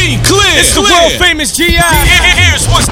G, clear. It's the world famous G.I. Here's what's